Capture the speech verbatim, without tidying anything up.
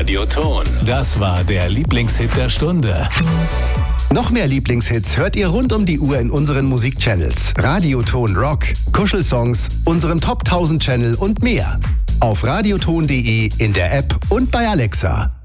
Radioton. Das war der Lieblingshit der Stunde. Noch mehr Lieblingshits hört ihr rund um die Uhr in unseren Musikchannels. Radioton Rock, Kuschelsongs, unserem Top tausend Channel und mehr. Auf radioton punkt de, in der App und bei Alexa.